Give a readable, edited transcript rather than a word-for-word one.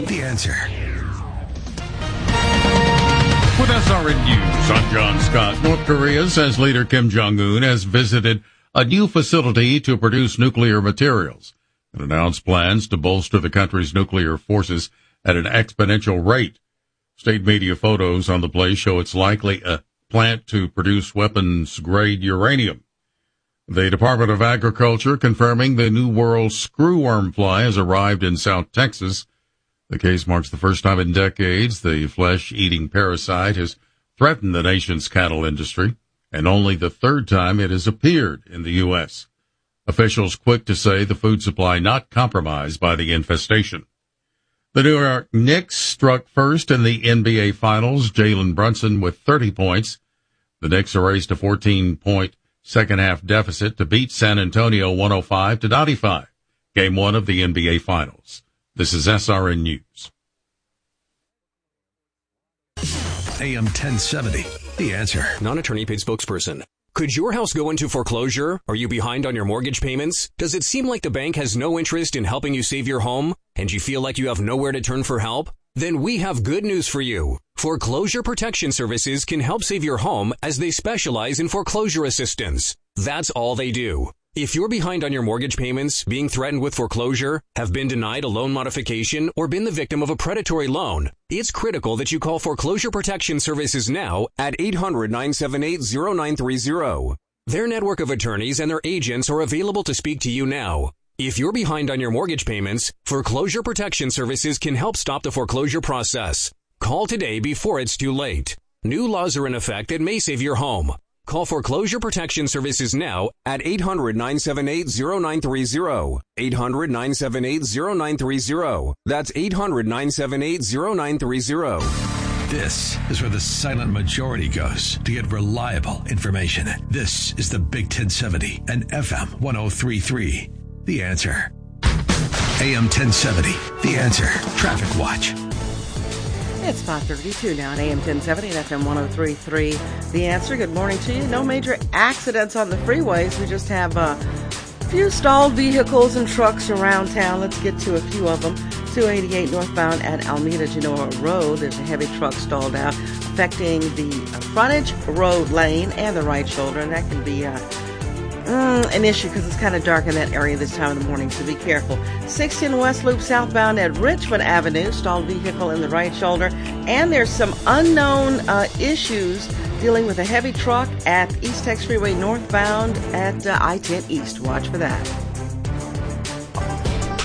The Answer. With SRN News, I'm John Scott. North Korea says leader Kim Jong-un has visited a new facility to produce nuclear materials and announced plans to bolster the country's nuclear forces at an exponential rate. State media photos on the place show it's likely a plant to produce weapons-grade uranium. The Department of Agriculture confirming the New World screwworm fly has arrived in South Texas. The case marks the first time in decades the flesh-eating parasite has threatened the nation's cattle industry, and only the third time it has appeared in the U.S. Officials quick to say the food supply not compromised by the infestation. The New York Knicks struck first in the NBA Finals, Jalen Brunson with 30 points. The Knicks erased a 14-point second-half deficit to beat San Antonio 105-95, Game 1 of the NBA Finals. This is SRN News. AM 1070, The Answer. Non-attorney paid spokesperson. Could your house go into foreclosure? Are you behind on your mortgage payments? Does it seem like the bank has no interest in helping you save your home? And you feel like you have nowhere to turn for help? Then we have good news for you. Foreclosure Protection Services can help save your home as they specialize in foreclosure assistance. That's all they do. If you're behind on your mortgage payments, being threatened with foreclosure, have been denied a loan modification, or been the victim of a predatory loan, it's critical that you call Foreclosure Protection Services now at 800-978-0930. Their network of attorneys and their agents are available to speak to you now. If you're behind on your mortgage payments, Foreclosure Protection Services can help stop the foreclosure process. Call today before it's too late. New laws are in effect that may save your home. Call Foreclosure Protection Services now at 800-978-0930. 800-978-0930. That's 800-978-0930. This is where the silent majority goes to get reliable information. This is the Big 1070 and FM 1033. The Answer. AM 1070. The Answer. Traffic Watch. It's 5:32 now at AM 1070 and FM 1033. The Answer. Good morning to you. No major accidents on the freeways. We just have a few stalled vehicles and trucks around town. Let's get to a few of them. 288 northbound at Alameda Genoa Road. There's a heavy truck stalled out, affecting the frontage road lane and the right shoulder, and that can be an issue because it's kind of dark in that area this time of the morning, so be careful. 16 West Loop southbound at Richmond Avenue, stalled vehicle in the right shoulder, and there's some unknown issues dealing with a heavy truck at East Tex Freeway northbound at I-10 East. Watch for that.